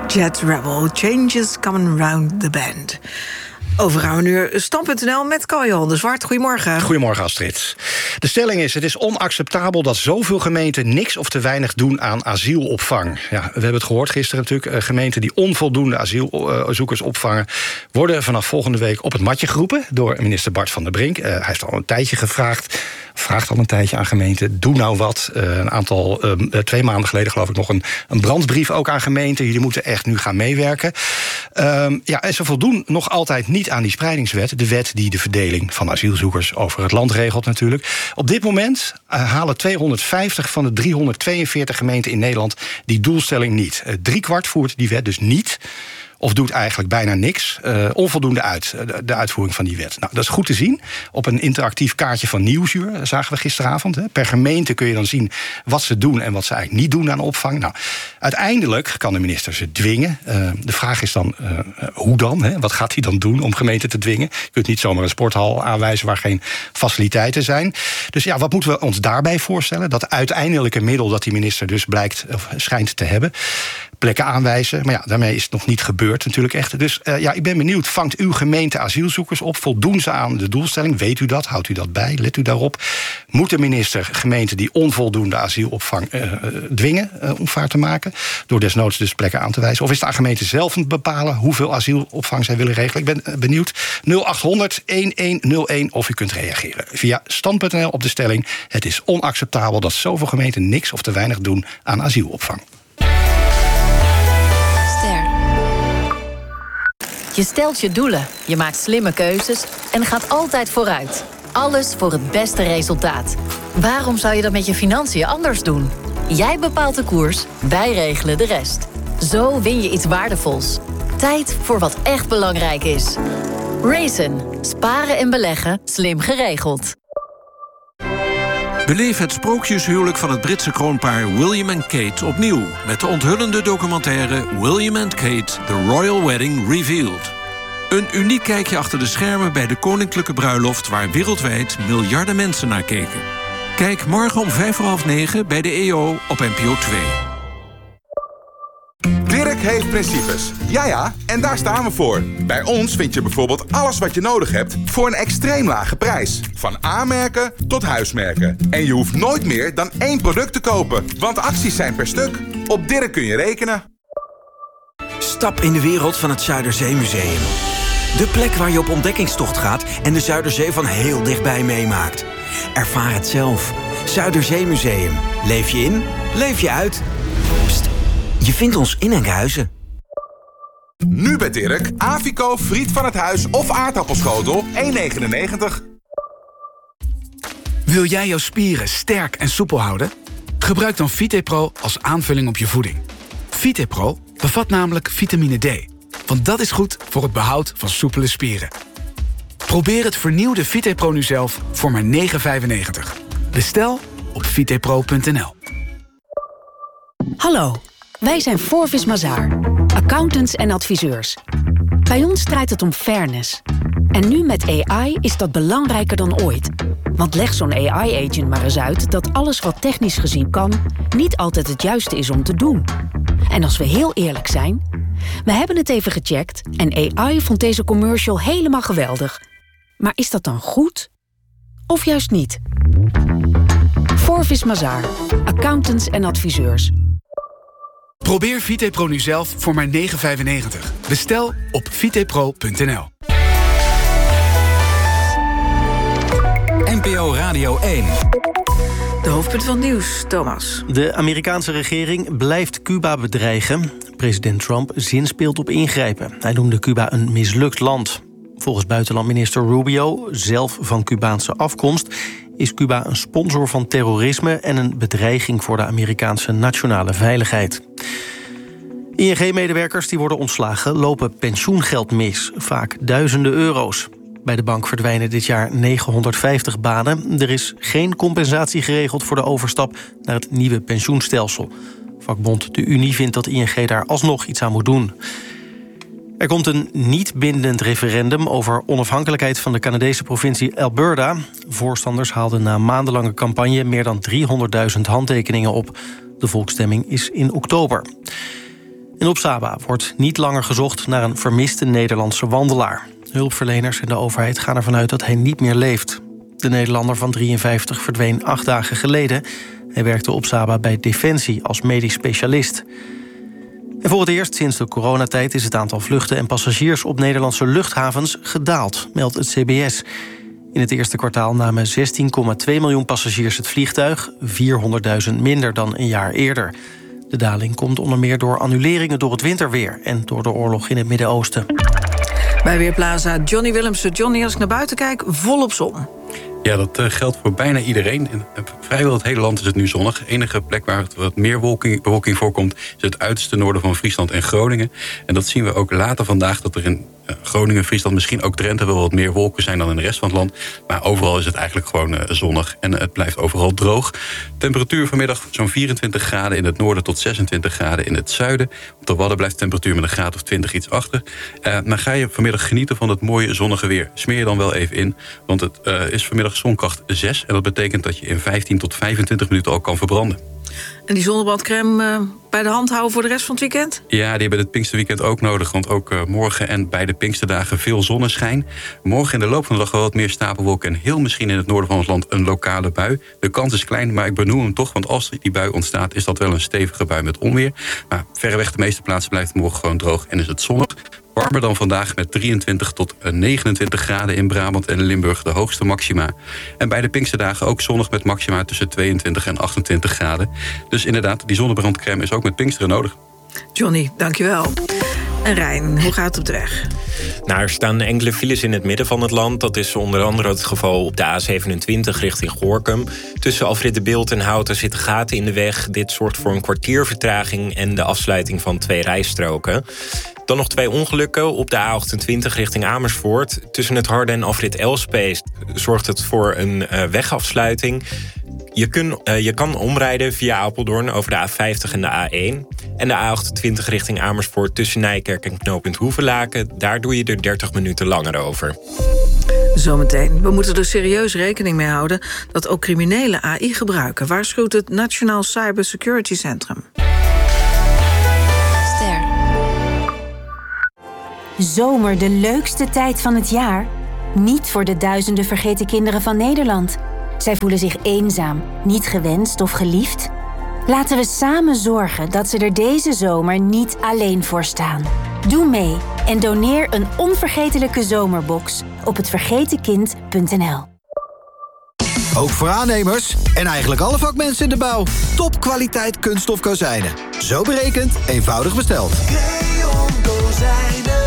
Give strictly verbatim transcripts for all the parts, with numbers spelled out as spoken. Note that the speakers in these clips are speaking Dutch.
Jet Rebel, Changes Coming Round the Bend. Overgaan we nu stand punt n l met Carl-Johan de Zwart. Goedemorgen. Goedemorgen, Astrid. De stelling is, het is onacceptabel dat zoveel gemeenten niks of te weinig doen aan asielopvang. Ja, we hebben het gehoord gisteren natuurlijk. Gemeenten die onvoldoende asielzoekers opvangen worden vanaf volgende week op het matje geroepen door minister Bart van der Brink. Uh, hij heeft al een tijdje gevraagd, vraagt al een tijdje aan gemeenten, doe nou wat. Uh, een aantal, uh, twee maanden geleden geloof ik nog een, een brandbrief ook aan gemeenten. Jullie moeten echt nu gaan meewerken. Uh, ja, en ze voldoen nog altijd niet aan die spreidingswet. De wet die de verdeling van asielzoekers over het land regelt natuurlijk. Op dit moment uh, halen tweehonderdvijftig van de driehonderdtweeënveertig gemeenten in Nederland die doelstelling niet. Uh, driekwart voert die wet dus niet. Of doet eigenlijk bijna niks. Uh, onvoldoende uit, de, de uitvoering van die wet. Nou, dat is goed te zien. Op een interactief kaartje van Nieuwsuur, zagen we gisteravond. Hè. Per gemeente kun je dan zien wat ze doen en wat ze eigenlijk niet doen aan opvang. Nou, uiteindelijk kan de minister ze dwingen. Uh, de vraag is dan, uh, hoe dan? Hè? Wat gaat hij dan doen om gemeenten te dwingen? Je kunt niet zomaar een sporthal aanwijzen waar geen faciliteiten zijn. Dus ja, wat moeten we ons daarbij voorstellen? Dat uiteindelijke middel dat die minister dus blijkt, of schijnt te hebben, plekken aanwijzen. Maar ja, daarmee is het nog niet gebeurd natuurlijk echt. Dus uh, ja, ik ben benieuwd, vangt uw gemeente asielzoekers op? Voldoen ze aan de doelstelling? Weet u dat? Houdt u dat bij? Let u daarop? Moet de minister gemeenten die onvoldoende asielopvang uh, dwingen uh, om vaart te maken? Door desnoods dus plekken aan te wijzen? Of is het aan gemeenten zelf te bepalen hoeveel asielopvang zij willen regelen? Ik ben uh, benieuwd. nul acht honderd elf nul één of u kunt reageren via stand punt n l op de stelling. Het is onacceptabel dat zoveel gemeenten niks of te weinig doen aan asielopvang. Je stelt je doelen, je maakt slimme keuzes en gaat altijd vooruit. Alles voor het beste resultaat. Waarom zou je dat met je financiën anders doen? Jij bepaalt de koers, wij regelen de rest. Zo win je iets waardevols. Tijd voor wat echt belangrijk is. Raisin. Sparen en beleggen, slim geregeld. Beleef het sprookjeshuwelijk van het Britse kroonpaar William en Kate opnieuw met de onthullende documentaire William and Kate, The Royal Wedding Revealed. Een uniek kijkje achter de schermen bij de koninklijke bruiloft waar wereldwijd miljarden mensen naar keken. Kijk morgen om vijf voor half negen bij de E O op N P O twee. Dirk heeft principes. Ja ja, en daar staan we voor. Bij ons vind je bijvoorbeeld alles wat je nodig hebt voor een extreem lage prijs. Van A-merken tot huismerken. En je hoeft nooit meer dan één product te kopen, want acties zijn per stuk. Op Dirk kun je rekenen. Stap in de wereld van het Zuiderzeemuseum. De plek waar je op ontdekkingstocht gaat en de Zuiderzee van heel dichtbij meemaakt. Ervaar het zelf. Zuiderzeemuseum. Leef je in, leef je uit. Pst, je vindt ons in Enkhuizen. Nu bij Dirk, Avico, friet van het huis of aardappelschotel, één negenennegentig. Wil jij jouw spieren sterk en soepel houden? Gebruik dan VitePro als aanvulling op je voeding. VitePro bevat namelijk vitamine D, want dat is goed voor het behoud van soepele spieren. Probeer het vernieuwde VitePro nu zelf voor maar negen vijfennegentig. Bestel op vitepro punt n l. Hallo, wij zijn Forvis Mazars, accountants en adviseurs. Bij ons draait het om fairness. En nu met A I is dat belangrijker dan ooit. Want leg zo'n A I-agent maar eens uit dat alles wat technisch gezien kan niet altijd het juiste is om te doen. En als we heel eerlijk zijn, we hebben het even gecheckt en A I vond deze commercial helemaal geweldig. Maar is dat dan goed? Of juist niet? Forvis Mazars, accountants en adviseurs. Probeer VitePro nu zelf voor maar negen vijfennegentig. Bestel op vitepro punt n l. N P O Radio één. De hoofdpunt van nieuws, Thomas. De Amerikaanse regering blijft Cuba bedreigen. President Trump zinspeelt op ingrijpen. Hij noemde Cuba een mislukt land. Volgens buitenlandminister Rubio, zelf van Cubaanse afkomst, is Cuba een sponsor van terrorisme en een bedreiging voor de Amerikaanse nationale veiligheid. I N G-medewerkers die worden ontslagen lopen pensioengeld mis, vaak duizenden euro's. Bij de bank verdwijnen dit jaar negenhonderdvijftig banen. Er is geen compensatie geregeld voor de overstap naar het nieuwe pensioenstelsel. Vakbond de Unie vindt dat I N G daar alsnog iets aan moet doen. Er komt een niet bindend referendum over onafhankelijkheid van de Canadese provincie Alberta. Voorstanders haalden na maandenlange campagne meer dan driehonderdduizend handtekeningen op. De volksstemming is in oktober. In Opsaba wordt niet langer gezocht naar een vermiste Nederlandse wandelaar. Hulpverleners en de overheid gaan ervan uit dat hij niet meer leeft. De Nederlander van drieënvijftig verdween acht dagen geleden. Hij werkte op Saba bij Defensie als medisch specialist. En voor het eerst sinds de coronatijd is het aantal vluchten en passagiers op Nederlandse luchthavens gedaald, meldt het C B S. In het eerste kwartaal namen zestien komma twee miljoen passagiers het vliegtuig, vierhonderdduizend minder dan een jaar eerder. De daling komt onder meer door annuleringen door het winterweer en door de oorlog in het Midden-Oosten. Bij Weerplaza Johnny Willemsen. Johnny, als ik naar buiten kijk, volop zon. Ja, dat uh, geldt voor bijna iedereen. In uh, vrijwel het hele land is het nu zonnig. De enige plek waar het wat meer wolking, bewolking voorkomt is het uiterste noorden van Friesland en Groningen. En dat zien we ook later vandaag, dat er in uh, Groningen, Friesland, misschien ook Drenthe wel wat meer wolken zijn dan in de rest van het land. Maar overal is het eigenlijk gewoon uh, zonnig en uh, het blijft overal droog. Temperatuur vanmiddag zo'n vierentwintig graden in het noorden tot zesentwintig graden in het zuiden. Op de Wadden blijft de temperatuur met een graad of twintig iets achter. Uh, maar ga je vanmiddag genieten van het mooie zonnige weer. Smeer je dan wel even in, want het uh, is vanmiddag zonkracht zes. En dat betekent dat je in vijftien tot vijfentwintig minuten al kan verbranden. En die zonnebrandcrème uh, bij de hand houden voor de rest van het weekend? Ja, die hebben het Pinksterweekend ook nodig. Want ook uh, morgen en bij de Pinksterdagen veel zonneschijn. Morgen in de loop van de dag wel wat meer stapelwolken. En heel misschien in het noorden van ons land een lokale bui. De kans is klein, maar ik benoem hem toch. Want als die bui ontstaat, is dat wel een stevige bui met onweer. Maar verreweg de meeste plaatsen blijft het morgen gewoon droog en is het zonnig. Warmer dan vandaag met drieëntwintig tot negenentwintig graden in Brabant en Limburg, de hoogste maxima. En bij de Pinksterdagen ook zonnig met maxima tussen tweeëntwintig en achtentwintig graden. Dus inderdaad, die zonnebrandcrème is ook met Pinksteren nodig. Johnny, dankjewel. En Rijn, hoe gaat het op de weg? Nou, er staan enkele files in het midden van het land. Dat is onder andere het geval op de A zevenentwintig richting Gorinchem. Tussen Afrit de Bilt en Houten zitten gaten in de weg. Dit zorgt voor een kwartier vertraging en de afsluiting van twee rijstroken. Dan nog twee ongelukken op de A achtentwintig richting Amersfoort. Tussen het Harde en Afrit Elspeet zorgt het voor een uh, wegafsluiting. Je, kun, uh, je kan omrijden via Apeldoorn over de A vijftig en de A één. En de A achtentwintig richting Amersfoort tussen Nijkerk en knooppunt Hoevelaken. Daar doe je er dertig minuten langer over. Zometeen. We moeten er serieus rekening mee houden dat ook criminelen A I gebruiken, waarschuwt het Nationaal Cybersecurity Centrum. Ster. Zomer, de leukste tijd van het jaar? Niet voor de duizenden vergeten kinderen van Nederland. Zij voelen zich eenzaam, niet gewenst of geliefd. Laten we samen zorgen dat ze er deze zomer niet alleen voor staan. Doe mee en doneer een onvergetelijke zomerbox op het vergeten kind punt n l. Ook voor aannemers en eigenlijk alle vakmensen in de bouw. Topkwaliteit kunststof kozijnen. Zo berekend, eenvoudig besteld. Creon Kozijnen.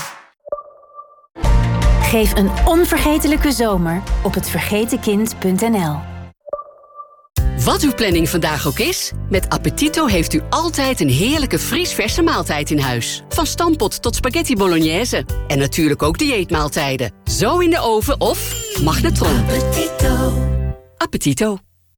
Geef een onvergetelijke zomer op het vergeten kind punt n l. Wat uw planning vandaag ook is, met Appetito heeft u altijd een heerlijke vriesverse maaltijd in huis. Van stampot tot spaghetti bolognese. En natuurlijk ook dieetmaaltijden. Zo in de oven of magnetron. Appetito. Appetito.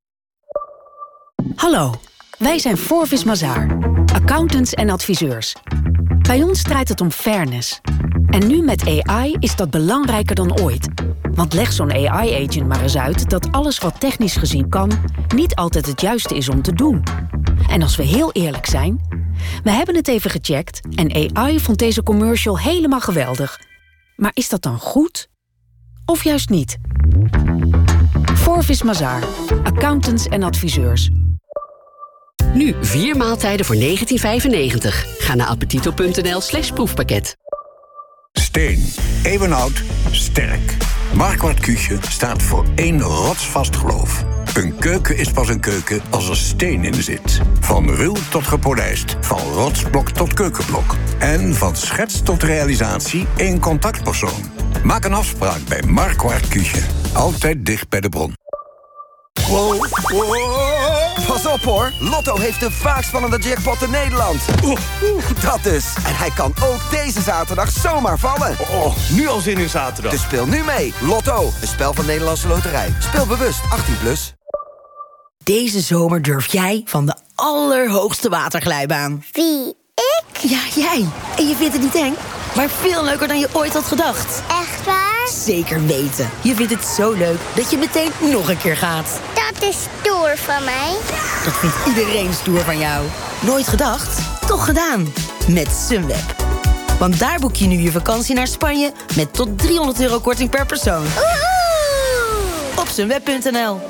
Hallo, wij zijn Forvis Mazars, accountants en adviseurs. Bij ons draait het om fairness. En nu met A I is dat belangrijker dan ooit. Want leg zo'n A I-agent maar eens uit dat alles wat technisch gezien kan, niet altijd het juiste is om te doen. En als we heel eerlijk zijn, we hebben het even gecheckt en A I vond deze commercial helemaal geweldig. Maar is dat dan goed? Of juist niet? Forvis Mazars, accountants en adviseurs. Nu vier maaltijden voor negentien vijfennegentig. Ga naar appetito punt n l slash proefpakket. Steen, eeuwenoud, sterk. Marquardt Küche staat voor één rotsvast geloof. Een keuken is pas een keuken als er steen in zit. Van ruw tot gepolijst, van rotsblok tot keukenblok. En van schets tot realisatie één contactpersoon. Maak een afspraak bij Marquardt Küche. Altijd dicht bij de bron. Wow, wow. Pas op hoor, Lotto heeft de vaakst spannende jackpot in Nederland. Oeh, oeh, dat dus. En hij kan ook deze zaterdag zomaar vallen. Oh, nu al zin in zaterdag. Dus speel nu mee. Lotto, een spel van Nederlandse Loterij. Speel bewust, achttien plus. Deze zomer durf jij van de allerhoogste waterglijbaan. Wie, ik? Ja, jij. En je vindt het niet eng, maar veel leuker dan je ooit had gedacht. Echt waar? Zeker weten. Je vindt het zo leuk dat je meteen nog een keer gaat. Dat is stoer van mij. Dat vindt iedereen stoer van jou. Nooit gedacht? Toch gedaan. met Sunweb. Want daar boek je nu je vakantie naar Spanje met tot driehonderd euro korting per persoon. Op sunweb punt n l.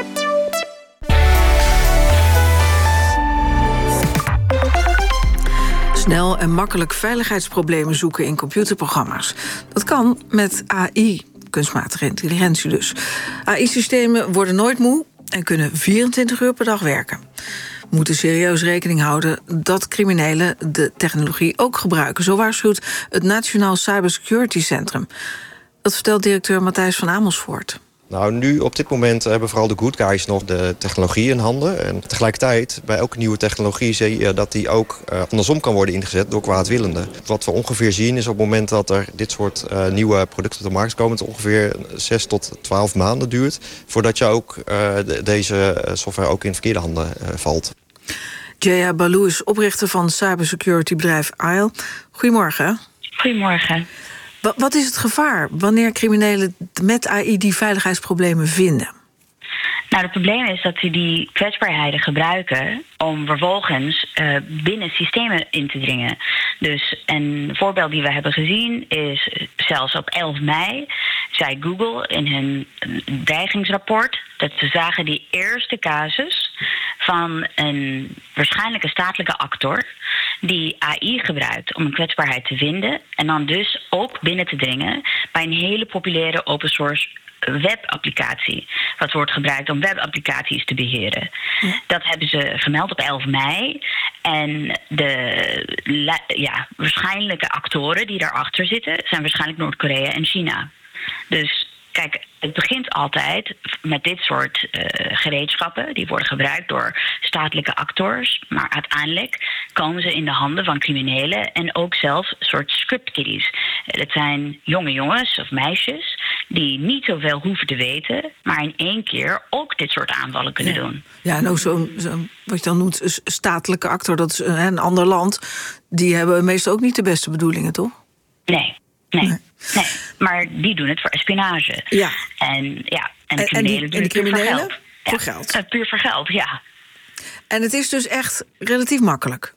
Snel en makkelijk veiligheidsproblemen zoeken in computerprogramma's. Dat kan met A I, kunstmatige intelligentie dus. A I-systemen worden nooit moe en kunnen vierentwintig uur per dag werken. We moeten serieus rekening houden dat criminelen de technologie ook gebruiken. Zo waarschuwt het Nationaal Cybersecurity Centrum. Dat vertelt directeur Matthijs van Amersfoort. Nou, nu op dit moment hebben vooral de good guys nog de technologie in handen. En tegelijkertijd, bij elke nieuwe technologie zie je dat die ook uh, andersom kan worden ingezet door kwaadwillenden. Wat we ongeveer zien is op het moment dat er dit soort uh, nieuwe producten op de markt komen, het ongeveer zes tot twaalf maanden duurt voordat je ook uh, de, deze software ook in verkeerde handen uh, valt. Jaya Baloo is oprichter van cybersecurity bedrijf I L. Goedemorgen. Goedemorgen. Wat is het gevaar wanneer criminelen met A I die veiligheidsproblemen vinden? Nou, het probleem is dat ze die kwetsbaarheden gebruiken om vervolgens uh, binnen systemen in te dringen. Dus een voorbeeld die we hebben gezien is zelfs op elf mei zei Google in hun dreigingsrapport dat ze zagen die eerste casus van een waarschijnlijke statelijke actor die A I gebruikt om een kwetsbaarheid te vinden en dan dus ook binnen te dringen bij een hele populaire open source webapplicatie, wat wordt gebruikt om webapplicaties te beheren. Ja. Dat hebben ze gemeld op elf mei. En de ja, waarschijnlijke actoren die daarachter zitten zijn waarschijnlijk Noord-Korea en China. Dus kijk, het begint altijd met dit soort uh, gereedschappen. Die worden gebruikt door statelijke actors. Maar uiteindelijk komen ze in de handen van criminelen en ook zelfs soort script kiddies. Dat zijn jonge jongens of meisjes die niet zoveel hoeven te weten, maar in één keer ook dit soort aanvallen kunnen ja. doen. Ja, en ook zo'n, zo, wat je dan noemt, statelijke actor, dat is een ander land. Die hebben meestal ook niet de beste bedoelingen, toch? Nee. Nee, nee. nee, maar die doen het voor espionage. Ja. En, ja, en de en, criminelen en die, doen het puur voor geld. Voor geld. Ja, puur voor geld, ja. En het is dus echt relatief makkelijk.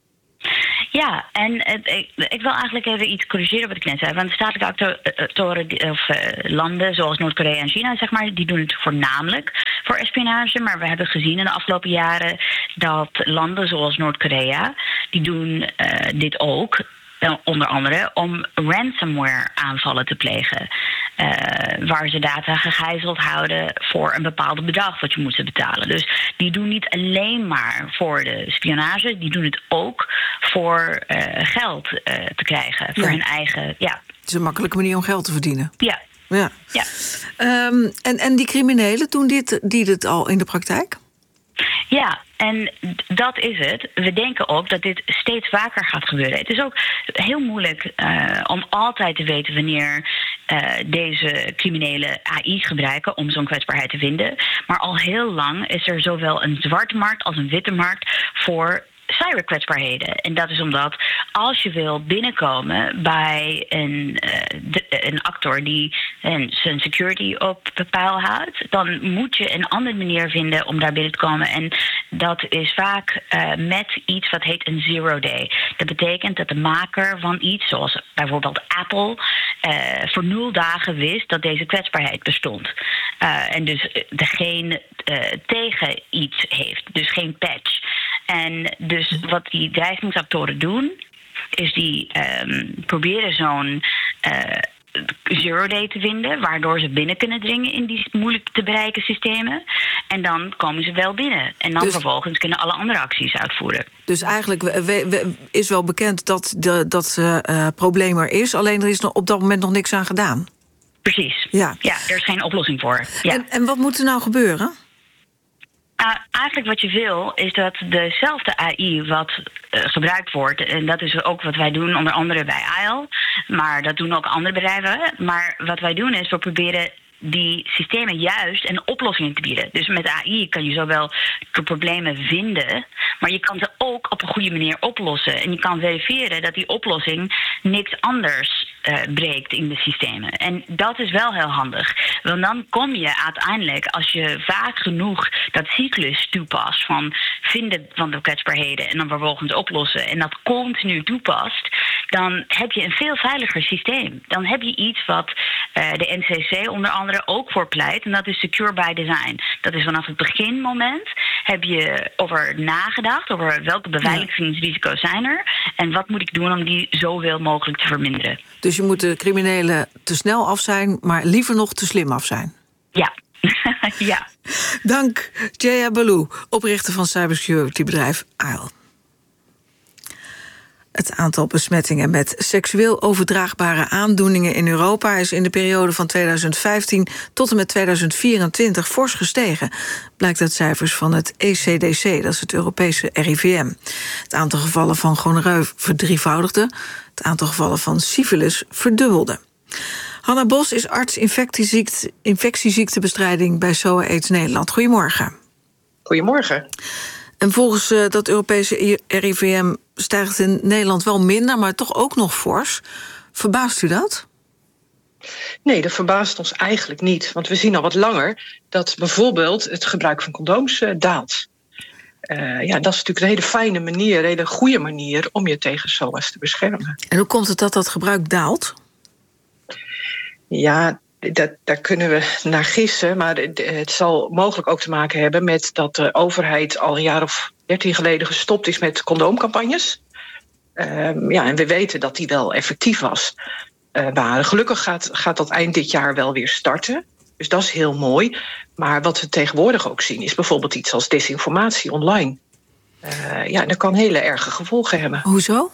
Ja, en het, ik, ik wil eigenlijk even iets corrigeren wat ik net zei. Want statelijke actoren of uh, landen zoals Noord-Korea en China, zeg maar, die doen het voornamelijk voor espionage. Maar we hebben gezien in de afgelopen jaren dat landen zoals Noord-Korea, die doen uh, dit ook. Onder andere om ransomware aanvallen te plegen. Uh, waar ze data gegijzeld houden voor een bepaald bedrag wat je moet ze betalen. Dus die doen niet alleen maar voor de spionage, die doen het ook voor uh, geld uh, te krijgen. Voor ja. hun eigen. Ja. Het is een makkelijke manier om geld te verdienen. Ja. ja. ja. Um, en, en die criminelen, doen dit, die dit al in de praktijk? Ja, en dat is het. We denken ook dat dit steeds vaker gaat gebeuren. Het is ook heel moeilijk uh, om altijd te weten wanneer uh, deze criminelen A I gebruiken om zo'n kwetsbaarheid te vinden. Maar al heel lang is er zowel een zwarte markt als een witte markt voor cyberkwetsbaarheden. En dat is omdat als je wil binnenkomen bij een, uh, de, een actor die een, zijn security op peil houdt, dan moet je een andere manier vinden om daar binnen te komen. En dat is vaak uh, met iets wat heet een zero day. Dat betekent dat de maker van iets, zoals bijvoorbeeld Apple, uh, voor nul dagen wist dat deze kwetsbaarheid bestond. Uh, en dus degene uh, tegen iets heeft. Dus geen patch. En dus wat die dreigingsactoren doen, is die um, proberen zo'n uh, zero day te vinden, waardoor ze binnen kunnen dringen in die moeilijk te bereiken systemen. En dan komen ze wel binnen. En dan dus, vervolgens kunnen alle andere acties uitvoeren. Dus eigenlijk we, we, is wel bekend dat de, dat uh, probleem er is, alleen er is nog op dat moment nog niks aan gedaan. Precies. Ja, ja er is geen oplossing voor. Ja. En, en wat moet er nou gebeuren? Uh, eigenlijk wat je wil, is dat dezelfde A I wat uh, gebruikt wordt, en dat is ook wat wij doen, onder andere bij I L, maar dat doen ook andere bedrijven. Maar wat wij doen is, we proberen die systemen juist een oplossing te bieden. Dus met A I kan je zowel de problemen vinden, maar je kan ze ook op een goede manier oplossen. En je kan verifiëren dat die oplossing niks anders uh, breekt in de systemen. En dat is wel heel handig. Want dan kom je uiteindelijk, als je vaak genoeg dat cyclus toepast van vinden van de kwetsbaarheden en dan vervolgens oplossen en dat continu toepast, dan heb je een veel veiliger systeem. Dan heb je iets wat uh, de N C C onder andere ook voor pleit, en dat is secure by design. Dat is vanaf het beginmoment heb je over nagedacht, over welke beveiligingsrisico's zijn er en wat moet ik doen om die zoveel mogelijk te verminderen. Dus je moet de criminelen te snel af zijn, maar liever nog te slim af zijn. Ja. ja. Dank, Jaya Ballou, oprichter van cybersecurity-bedrijf A I L. Het aantal besmettingen met seksueel overdraagbare aandoeningen in Europa is in de periode van tweeduizend vijftien tot en met tweeduizend vierentwintig fors gestegen, blijkt uit cijfers van het E C D C, dat is het Europese R I V M. Het aantal gevallen van gonoreu verdrievoudigde, het aantal gevallen van syfilis verdubbelde. Hanna Bos is arts infectieziekte, infectieziektebestrijding bij S O A AIDS Nederland. Goedemorgen. Goedemorgen. En volgens uh, dat Europese R I V M stijgt in Nederland wel minder, maar toch ook nog fors. Verbaast u dat? Nee, dat verbaast ons eigenlijk niet. Want we zien al wat langer dat bijvoorbeeld het gebruik van condooms uh, daalt. Uh, ja, dat is natuurlijk een hele fijne manier, een hele goede manier om je tegen S O A's te beschermen. En hoe komt het dat dat gebruik daalt? Ja, dat, daar kunnen we naar gissen, maar het zal mogelijk ook te maken hebben met dat de overheid al een jaar of dertien geleden gestopt is met condoomcampagnes. Um, ja, en we weten dat die wel effectief was. Uh, maar gelukkig gaat, gaat dat eind dit jaar wel weer starten. Dus dat is heel mooi. Maar wat we tegenwoordig ook zien is bijvoorbeeld iets als desinformatie online. Uh, ja, dat kan hele erge gevolgen hebben. Hoezo?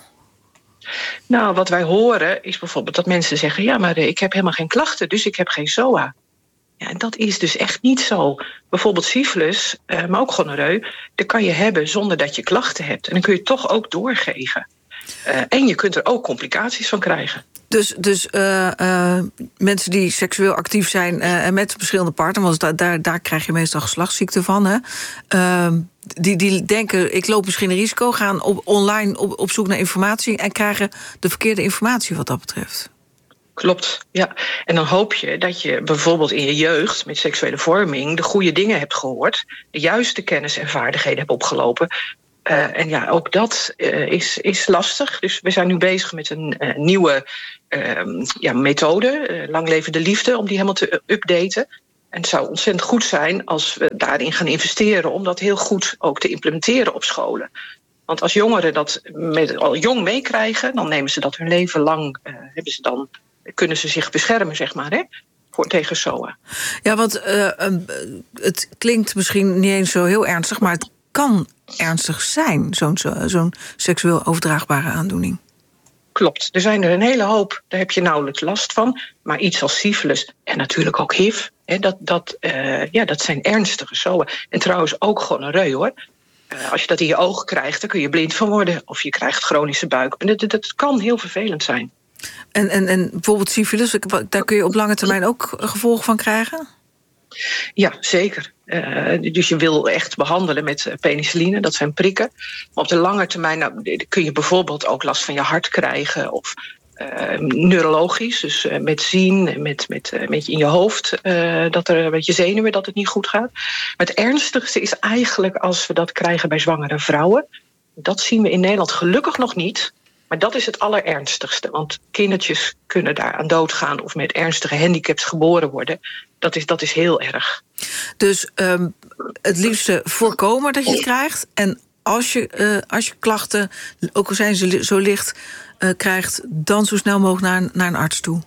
Nou, wat wij horen is bijvoorbeeld dat mensen zeggen, ja, maar ik heb helemaal geen klachten, dus ik heb geen S O A. Ja, en dat is dus echt niet zo. Bijvoorbeeld syfilis, uh, maar ook gonoreu, dat kan je hebben zonder dat je klachten hebt. En dan kun je het toch ook doorgeven. Uh, en je kunt er ook complicaties van krijgen. Dus, dus uh, uh, mensen die seksueel actief zijn uh, en met verschillende partners, want da- daar, daar krijg je meestal geslachtsziekten van, hè? Uh, die, die denken, ik loop misschien een risico, gaan op, online op, op zoek naar informatie en krijgen de verkeerde informatie wat dat betreft. Klopt, ja. En dan hoop je dat je bijvoorbeeld in je jeugd met seksuele vorming de goede dingen hebt gehoord, de juiste kennis en vaardigheden hebt opgelopen. Uh, en ja, ook dat uh, is, is lastig. Dus we zijn nu bezig met een uh, nieuwe uh, ja, methode, uh, Lang Leven de Liefde, om die helemaal te updaten. En het zou ontzettend goed zijn als we daarin gaan investeren om dat heel goed ook te implementeren op scholen. Want als jongeren dat met, al jong meekrijgen, dan nemen ze dat hun leven lang, uh, hebben ze dan, kunnen ze zich beschermen, zeg maar, hè, voor, tegen S O A. Ja, want uh, uh, het klinkt misschien niet eens zo heel ernstig, maar het kan ernstig zijn, zo'n, zo'n seksueel overdraagbare aandoening. Klopt, er zijn er een hele hoop, daar heb je nauwelijks last van. Maar iets als syfilis en natuurlijk ook H I V, hè, dat, dat, uh, ja, dat zijn ernstige S O A. En trouwens ook gonoreu, hoor. Uh, als je dat in je ogen krijgt, dan kun je blind van worden. Of je krijgt chronische buik. Dat, dat, dat kan heel vervelend zijn. En, en, en bijvoorbeeld syfilis, daar kun je op lange termijn ook gevolgen van krijgen? Ja, zeker. Uh, dus je wil echt behandelen met penicilline, dat zijn prikken. Maar op de lange termijn nou, kun je bijvoorbeeld ook last van je hart krijgen. Of uh, neurologisch, dus uh, met zien, met, met, uh, met in je hoofd, uh, dat er met je zenuwen dat het niet goed gaat. Maar het ernstigste is eigenlijk als we dat krijgen bij zwangere vrouwen. Dat zien we in Nederland gelukkig nog niet. Maar dat is het allerernstigste. Want kindertjes kunnen daar aan doodgaan of met ernstige handicaps geboren worden. Dat is, dat is heel erg. Dus um, het liefste voorkomen dat je het krijgt. En als je, uh, als je klachten, ook al zijn ze zo licht, uh, krijgt, dan zo snel mogelijk naar, naar een arts toe.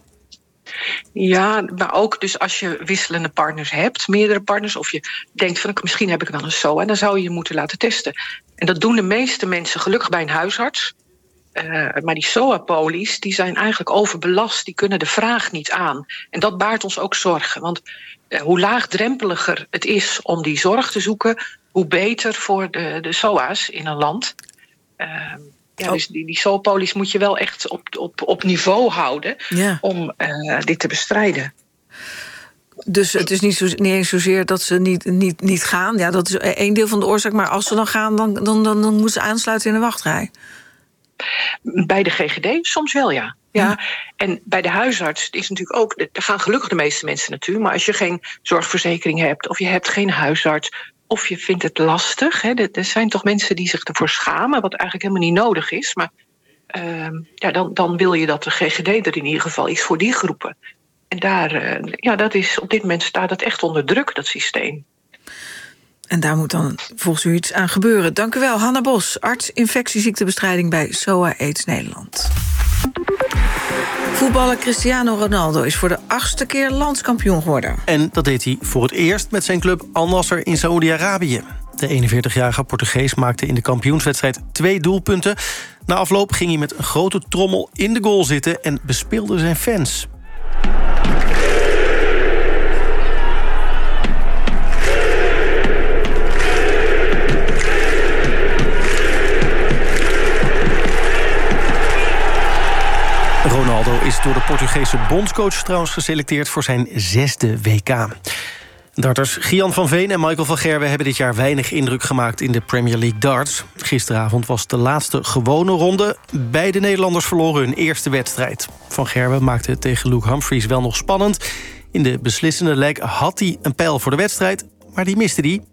Ja, maar ook dus als je wisselende partners hebt, meerdere partners, of je denkt van misschien heb ik wel een S O A, dan zou je je moeten laten testen. En dat doen de meeste mensen gelukkig bij een huisarts. Uh, maar die S O A-polies die zijn eigenlijk overbelast, die kunnen de vraag niet aan. En dat baart ons ook zorgen. Want uh, hoe laagdrempeliger het is om die zorg te zoeken, hoe beter voor de, de S O A's in een land. Uh, ja, dus die, die S O A-polies moet je wel echt op, op, op niveau houden, ja, om uh, dit te bestrijden. Dus het is niet, zo, niet eens zozeer dat ze niet, niet, niet gaan. Ja, dat is één deel van de oorzaak. Maar als ze dan gaan, dan, dan, dan, dan moeten ze aansluiten in de wachtrij. bij de G G D soms wel, ja. Ja, en bij de huisarts is natuurlijk ook, daar gaan gelukkig de meeste mensen naartoe, maar als je geen zorgverzekering hebt of je hebt geen huisarts of je vindt het lastig, hè, er zijn toch mensen die zich ervoor schamen, wat eigenlijk helemaal niet nodig is, maar uh, ja, dan, dan wil je dat de G G D er in ieder geval is voor die groepen. En daar, uh, ja, dat is, op dit moment staat het echt onder druk, dat systeem. En daar moet dan volgens u iets aan gebeuren. Dank u wel, Hanna Bos, arts infectieziektebestrijding bij S O A AIDS Nederland. Voetballer Cristiano Ronaldo is voor de achtste keer landskampioen geworden. En dat deed hij voor het eerst met zijn club Al Nassr in Saoedi-Arabië. De eenenveertigjarige Portugees maakte in de kampioenswedstrijd twee doelpunten. Na afloop ging hij met een grote trommel in de goal zitten en bespeelde zijn fans. Ronaldo is door de Portugese bondscoach trouwens geselecteerd voor zijn zesde W K. Darters Gian van Veen en Michael van Gerwen hebben dit jaar weinig indruk gemaakt in de Premier League darts. Gisteravond was de laatste gewone ronde. Beide Nederlanders verloren hun eerste wedstrijd. Van Gerwen maakte het tegen Luke Humphries wel nog spannend. In de beslissende leg had hij een pijl voor de wedstrijd, maar die miste hij.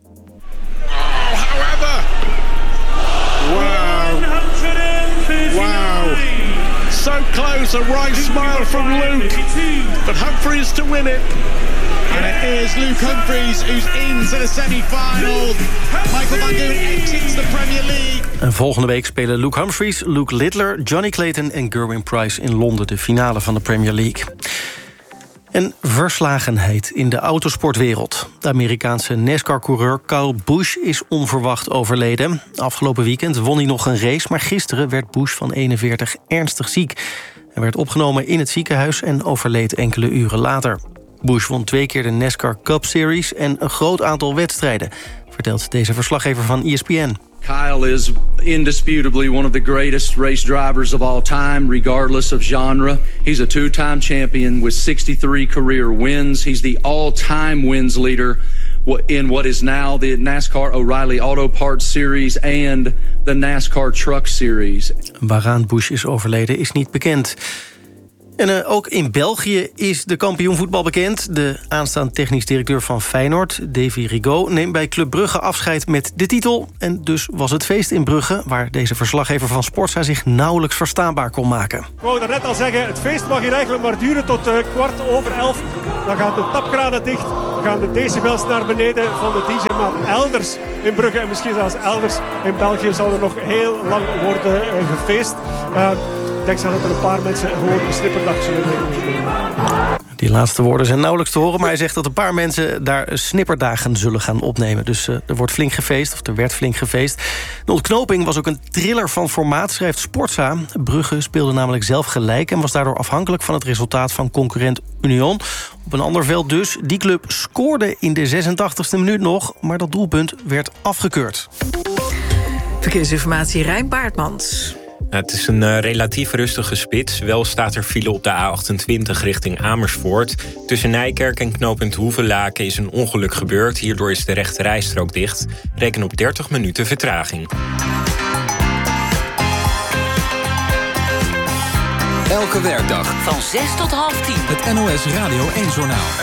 So close, a right smile from Luke, but Humphries to win it. And it is Luke Humphries who's into the semi-final. Michael van Gerwen exits the Premier League. En volgende week spelen Luke Humphries, Luke Littler, Johnny Clayton en Gerwin Price in Londen de finale van de Premier League. En verslagenheid in de autosportwereld. De Amerikaanse NASCAR-coureur Kyle Busch is onverwacht overleden. Afgelopen weekend won hij nog een race, maar gisteren werd Busch van eenenveertig ernstig ziek. Hij werd opgenomen in het ziekenhuis en overleed enkele uren later. Busch won twee keer de NASCAR Cup Series en een groot aantal wedstrijden, vertelt deze verslaggever van E S P N. Kyle is indisputably one of the greatest race drivers of all time, regardless of genre. He's a two-time champion with sixty-three career wins. He's the all-time wins leader in what is now the NASCAR O'Reilly Auto Parts Series and the NASCAR Truck Series. Waaraan Busch is overleden is niet bekend. En uh, ook in België is de kampioen voetbal bekend. De aanstaand technisch directeur van Feyenoord, Davy Rigaud, neemt bij Club Brugge afscheid met de titel. En dus was het feest in Brugge, waar deze verslaggever van Sportza zich nauwelijks verstaanbaar kon maken. Ik wou daarnet al zeggen, het feest mag hier eigenlijk maar duren tot uh, kwart over elf. Dan gaan de tapkranen dicht, dan gaan de decibels naar beneden van de D J. Maar elders in Brugge en misschien zelfs elders in België zal er nog heel lang worden uh, gefeest. Uh, Ik denk dat er een paar mensen gewoon een snipperdag zullen nemen. Die laatste woorden zijn nauwelijks te horen, maar hij zegt dat een paar mensen daar snipperdagen zullen gaan opnemen. Dus uh, er wordt flink gefeest, of er werd flink gefeest. De ontknoping was ook een thriller van formaat, schrijft Sportza. Brugge speelde namelijk zelf gelijk en was daardoor afhankelijk van het resultaat van concurrent Union. Op een ander veld dus. Die club scoorde in de zesentachtigste minuut nog, maar dat doelpunt werd afgekeurd. Verkeersinformatie, Rijn Baartmans. Nou, het is een uh, relatief rustige spits. Wel staat er file op de A achtentwintig richting Amersfoort. Tussen Nijkerk en knooppunt Hoevelaken is een ongeluk gebeurd. Hierdoor is de rechte rijstrook dicht. Reken op dertig minuten vertraging. Elke werkdag van zes tot half tien. Het N O S Radio één Journaal.